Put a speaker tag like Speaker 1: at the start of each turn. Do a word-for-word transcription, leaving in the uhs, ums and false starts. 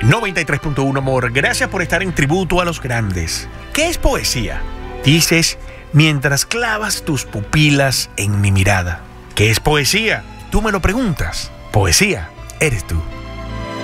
Speaker 1: noventa y tres punto uno Amor, gracias por estar en tributo a los grandes. ¿Qué es poesía? Dices, mientras clavas tus pupilas en mi mirada. ¿Qué es poesía? Tú me lo preguntas. Poesía eres tú.